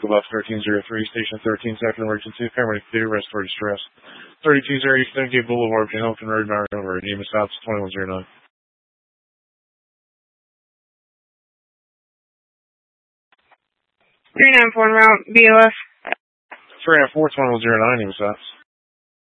Left 1303, Station 13, second emergency, paramedic due, respiratory distress. 3208 Eastern Gate Boulevard, Hamilton Road, Mount Over, EMS stops 2109. 394 route, BLS. 394, 2109, EMS stops.